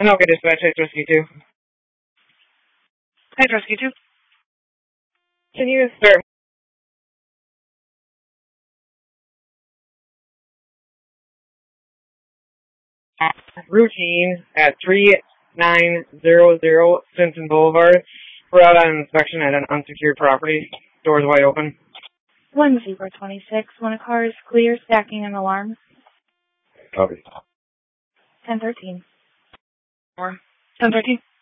Okay, dispatch, Heights Rescue 2. Heights Rescue 2. Can you start routine at 3900 Stinson Boulevard? We're out on inspection at an unsecured property. Doors wide open. 1026. When a car is clear, stacking an alarm. Copy. 1013. Or 1013.